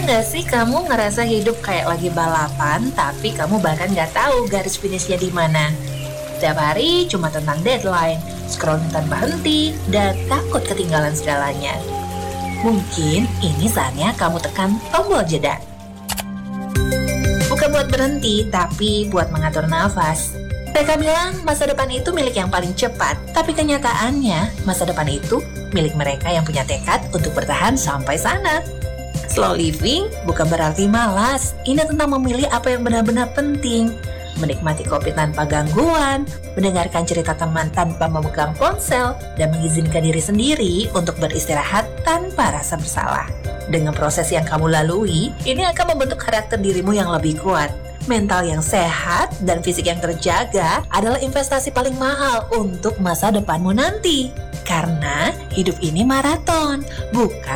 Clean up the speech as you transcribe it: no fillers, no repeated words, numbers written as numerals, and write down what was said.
nggak sih kamu ngerasa hidup kayak lagi balapan, tapi kamu bahkan nggak tahu garis finishnya di mana? Setiap hari cuma tentang deadline, scrolling tanpa henti, dan takut ketinggalan segalanya. Mungkin ini saatnya kamu tekan tombol jeda. Bukan buat berhenti, tapi buat mengatur nafas. Mereka bilang masa depan itu milik yang paling cepat, tapi kenyataannya masa depan itu milik mereka yang punya tekad untuk bertahan sampai sana. Slow living bukan berarti malas. Ini tentang memilih apa yang benar-benar penting. Menikmati kopi tanpa gangguan, mendengarkan cerita teman tanpa memegang ponsel, dan mengizinkan diri sendiri untuk beristirahat tanpa rasa bersalah. Dengan proses yang kamu lalui, ini akan membentuk karakter dirimu yang lebih kuat. Mental yang sehat dan fisik yang terjaga adalah investasi paling mahal untuk masa depanmu nanti. Karena hidup ini maraton, bukan